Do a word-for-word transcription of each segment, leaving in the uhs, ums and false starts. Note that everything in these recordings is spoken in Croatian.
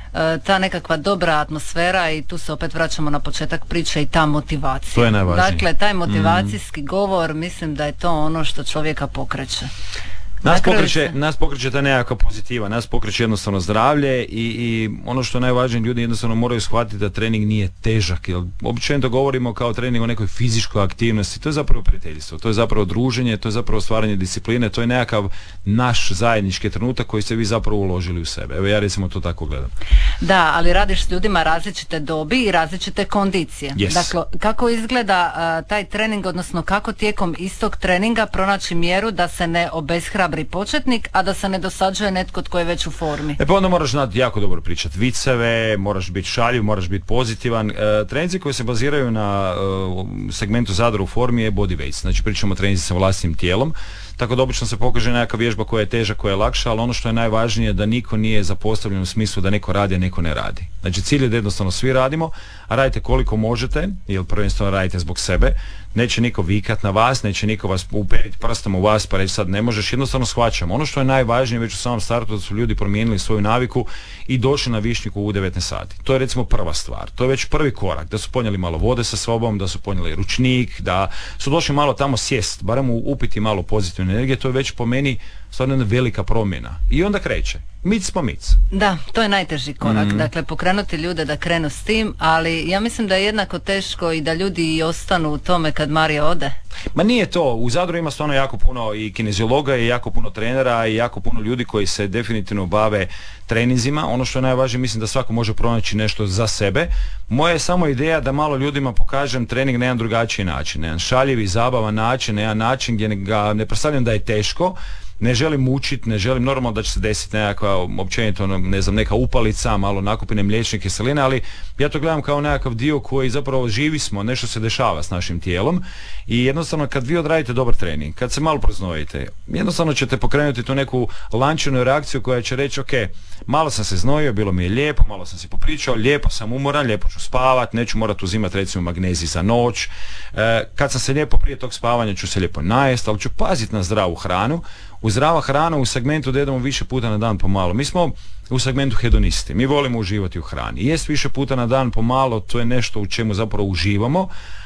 ta nekakva dobra atmosfera i tu se opet vraćamo na početak priče i ta motivacija. To je najvažnije. Dakle, taj motivacijski mm. govor, mislim da je to ono što čovjeka pokreće. Nas pokreće, nas pokreće ta nekakva pozitiva, nas pokreće jednostavno zdravlje i, i ono što je najvažnije, ljudi jednostavno moraju shvatiti da trening nije težak, jer običajno govorimo kao trening o nekoj fizičkoj aktivnosti, to je zapravo prijateljstvo, to je zapravo druženje, to je zapravo stvaranje discipline, to je nekakav naš zajednički trenutak koji ste vi zapravo uložili u sebe. Evo ja recimo to tako gledam. Da, ali radiš s ljudima različite dobi i različite kondicije. Yes. Dakle, kako izgleda uh, taj trening, odnosno kako tijekom istog treninga pronaći mjeru da se ne obeshrabri početnik, a da se ne dosađuje netko tko je već u formi? E pa onda moraš znati jako dobro pričati viceve, moraš biti šaljiv, moraš biti pozitivan. E, treninzi koji se baziraju na e, segmentu zadra u formi je body weight. Znači pričamo o treninzi sa vlastnim tijelom. Tako da obično se pokaže neka vježba koja je teža, koja je lakša, ali ono što je najvažnije je da niko nije zapostavljen u smislu da neko radi, a neko ne radi. Znači cilj je da jednostavno svi radimo, a radite koliko možete, jer prvenstveno radite zbog sebe. Neće niko vikat na vas, neće niko vas uperiti prstom u vas pa reći sad ne možeš, jednostavno shvaćamo. Ono što je najvažnije već u samom startu da su ljudi promijenili svoju naviku i došli na višnjiku u devetnaest sati. To je recimo prva stvar, to je već prvi korak, da su ponijeli malo vode sa sobom, da su ponijeli ručnik, da su došli malo tamo sjest, barem upiti malo pozitivne energije, to je već po meni stvarno jedna velika promjena. I onda kreće. Mic po mic. Da, to je najteži korak. Mm. Dakle, pokrenuti ljude da krenu s tim, ali ja mislim da je jednako teško i da ljudi i ostanu u tome kad Marija ode. Ma nije to. U Zadru ima stvarno jako puno i kineziologa i jako puno trenera i jako puno ljudi koji se definitivno bave treninzima. Ono što je najvažnije, mislim da svako može pronaći nešto za sebe. Moja je samo ideja da malo ljudima pokažem trening na jedan drugačiji način, na jedan šaljivi, zabavan način, na jedan način gdje ga ne predstavljam da je teško. Ne želim mučiti, ne želim, normalno da će se desiti nekakva, općenito, ne znam, neka upalica, malo nakupine mliječne kiseline, ali ja to gledam kao nekakav dio koji zapravo živi smo, nešto se dešava s našim tijelom i jednostavno kad vi odradite dobar trening, kad se malo proznojite, jednostavno ćete pokrenuti tu neku lančanu reakciju koja će reći, ok, malo sam se znojio, bilo mi je lijepo, malo sam si popričao, lijepo sam umoran, lijepo ću spavat, neću morati uzimati recimo magnezij za noć, e, kad sam se lijepo prije tog spavanja ću se lijepo najest, ali ću paziti na zdravu hranu. U zdrava hrana u segmentu da jedemo više puta na dan pomalo. Mi smo u segmentu hedonisti. Mi volimo uživati u hrani. Jest više puta na dan pomalo, to je nešto u čemu zapravo uživamo.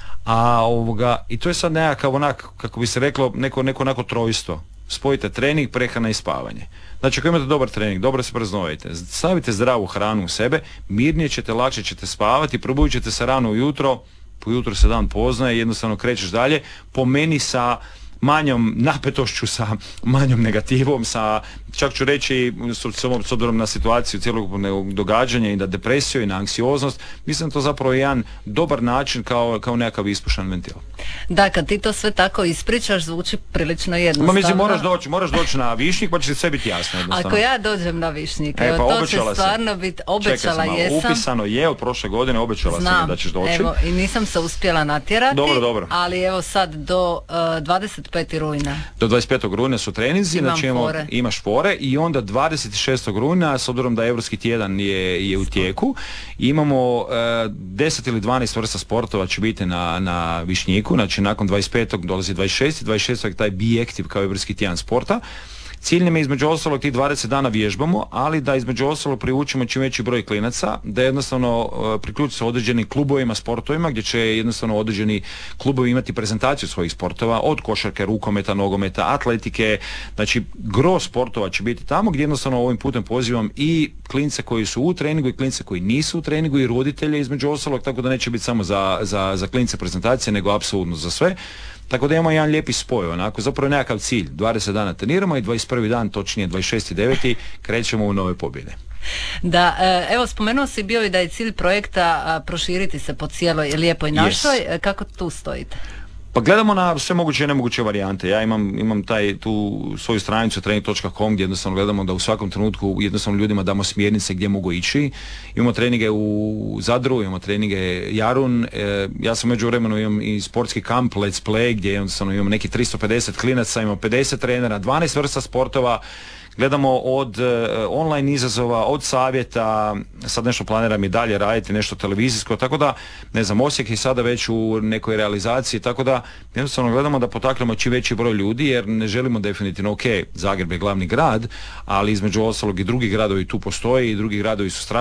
A ovoga, i to je sad nekakav onak, kako bi se reklo, neko, neko onako trojstvo. Spojite trening, prehrana i spavanje. Znači ako imate dobar trening, dobro se preznojite, stavite zdravu hranu u sebe, mirnije ćete, lakše ćete spavati, probudit ćete se rano ujutro, po jutru se dan poznaje, jednostavno krećeš dalje, po meni sa manjom napetošću, sa manjom negativom, sa, čak ću reći, s obzirom na situaciju cijelog događanja i na depresiju i na anksioznost, mislim to zapravo je jedan dobar način kao, kao nekakav ispušan ventil. Da, kad ti to sve tako ispričaš, zvuči prilično jednostavno. Ma mislim, moraš doći, moraš doći na Višnjik, pa će sve biti jasno. Ako ja dođem na Višnjik, e, pa to će stvarno biti, obećala Čekaj, jesam. Upisano je od prošle godine, obećala Znam, sam da ćeš doći. Evo, i nisam se uspjela natjerati, dobro, dobro. Ali evo sad do uh, dvadeset petog rujna. Do dvadeset petog rujna su treninzi, Imam znači imamo, fore. imaš fore i onda dvadeset šestog rujna, s obzirom da Europski tjedan je, je u tijeku, imamo uh, deset ili dvanaest vrsta sportova će biti na, na Višnjiku, znači nakon dvadeset petog dolazi dvadeset šesti dvadeset šestog je taj Be Active kao Europski tjedan sporta. Cilj nam je između ostalog tih dvadeset dana vježbamo, ali da između ostalog privučemo čim veći broj klinaca, da jednostavno uh, priključi se određenim klubovima, sportovima, gdje će jednostavno određeni klubovi imati prezentaciju svojih sportova, od košarke, rukometa, nogometa, atletike, znači gro sportova će biti tamo, gdje jednostavno ovim putem pozivam i klince koji su u treningu i klince koji nisu u treningu i roditelje između ostalog, tako da neće biti samo za, za, za klince prezentacije, nego apsolutno za sve. Tako da imamo jedan lijepi spoj, onako, zapravo nekakav cilj, dvadeset dana treniramo i dvadeset prvi dan, točnije dvadeset šesti deveti krećemo u nove pobjede. Da, evo spomenuo si bio i da je cilj projekta proširiti se po cijeloj lijepoj našoj, yes. Kako tu stojite? Pa gledamo na sve moguće i nemoguće varijante. Ja imam, imam taj, tu svoju stranicu trening točka com gdje jednostavno gledamo da u svakom trenutku jednostavno ljudima damo smjernice gdje mogu ići. Imamo treninge u Zadru, imamo treninge Jarun. E, ja sam među vremenu imam i sportski kamp Let's Play gdje jednostavno imamo neki tristo pedeset klinaca, imamo pedeset trenera, dvanaest vrsta sportova. Gledamo od uh, online izazova, od savjeta, sad nešto planiram i dalje raditi, nešto televizijsko, tako da, ne znam, Osijek je sada već u nekoj realizaciji, tako da jednostavno gledamo da potaknemo čim veći broj ljudi, jer ne želimo definitivno, ok, Zagreb je glavni grad, ali između ostalog i drugi gradovi tu postoje i drugi gradovi su strašni.